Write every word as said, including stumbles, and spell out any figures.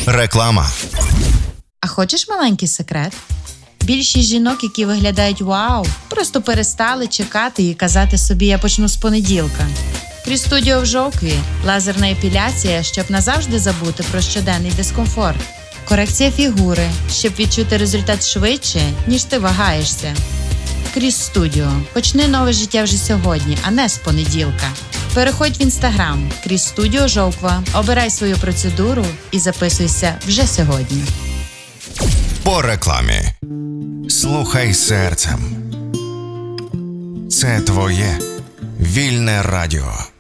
Реклама. А хочеш маленький секрет? Більшість жінок, які виглядають вау, просто перестали чекати і казати собі «я почну з понеділка». Кріс-студіо в Жовкві – лазерна епіляція, щоб назавжди забути про щоденний дискомфорт. Корекція фігури, щоб відчути результат швидше, ніж ти вагаєшся. Кріс-студіо. Почни нове життя вже сьогодні, а не з понеділка. Переходь в Інстаграм Кріс-студіо Жовква, обирай свою процедуру і записуйся вже сьогодні. По рекламі. Слухай серцем. Це твоє вільне радіо.